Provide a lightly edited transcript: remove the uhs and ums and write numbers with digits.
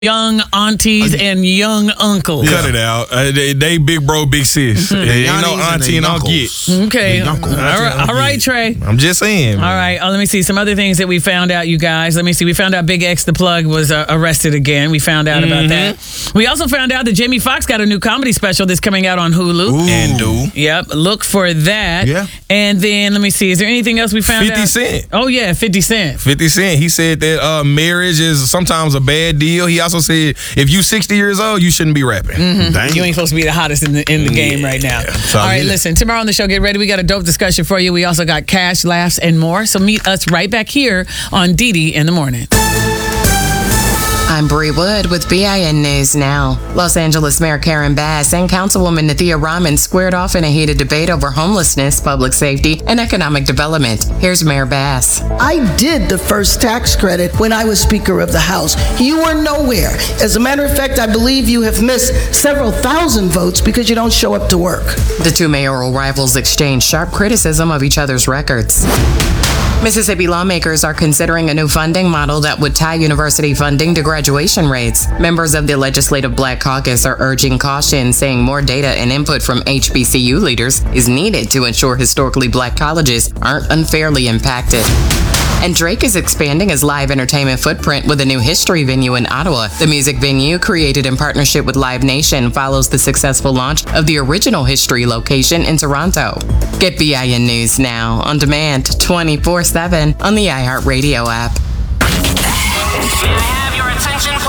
young aunties and young uncles. Cut it out. They big bro, big sis. Ain't no auntie and uncle. Okay. All right, Trey. I'm just saying. All right. Let me see some other things that we found out, you guys. Let me see. We found out Big X the Plug was arrested again. We found out about that. We also found out that Jamie Foxx got a new comedy special that's coming out on Hulu. And do. Yep. Look for that. Yeah. And then let me see. Is there anything else we found out? 50 Cent. Oh yeah, 50 Cent. 50 Cent. He said that marriage is sometimes a bad deal. He also said if you 60 years old, you shouldn't be rapping. You ain't supposed to be the hottest in the game right now. All right, listen. Tomorrow on the show, get ready. We got a dope discussion for you. We also got cash, laughs, and more. So meet us right back here on Didi in the Morning. I'm Bree Wood with BIN News Now. Los Angeles Mayor Karen Bass and Councilwoman Nathia Rahman squared off in a heated debate over homelessness, public safety, and economic development. Here's Mayor Bass. I did the first tax credit when I was Speaker of the House. You were nowhere. As a matter of fact, I believe you have missed several thousand votes because you don't show up to work. The two mayoral rivals exchanged sharp criticism of each other's records. Mississippi lawmakers are considering a new funding model that would tie university funding to graduation rates. Members of the Legislative Black Caucus are urging caution, saying more data and input from HBCU leaders is needed to ensure historically black colleges aren't unfairly impacted. And Drake is expanding his live entertainment footprint with a new history venue in Ottawa. The music venue, created in partnership with Live Nation, follows the successful launch of the original history location in Toronto. Get BIN News Now on demand 24/7 on the iHeartRadio app. May I have your attention, please?